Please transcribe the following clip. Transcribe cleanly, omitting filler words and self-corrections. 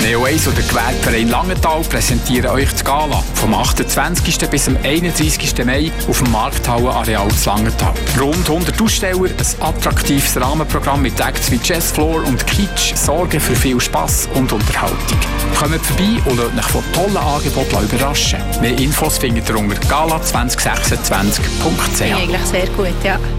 Neo 1 und der Gewerbeverein Langenthal präsentieren euch die Gala vom 28. bis zum 31. Mai auf dem Markthallenareal zu Langenthal. Rund 100 Aussteller, ein attraktives Rahmenprogramm mit Acts wie Jazzfloor und Kitsch sorgen für viel Spass und Unterhaltung. Kommt vorbei und lasst euch von tollen Angeboten überraschen. Mehr Infos findet ihr unter gala2026.ch. Eigentlich sehr gut, ja.